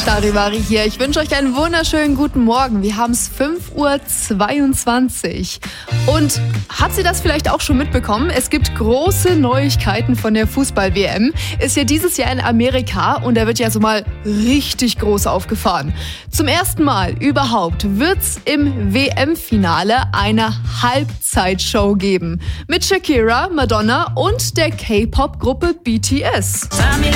Charivari hier. Ich wünsche euch einen wunderschönen guten Morgen. Wir haben es 5:22 Uhr. Und habt ihr das vielleicht auch schon mitbekommen? Es gibt große Neuigkeiten von der Fußball-WM. Ist ja dieses Jahr in Amerika und da wird ja so mal richtig groß aufgefahren. Zum ersten Mal überhaupt wird's im WM-Finale eine Halbzeitshow geben. Mit Shakira, Madonna und der K-Pop-Gruppe BTS.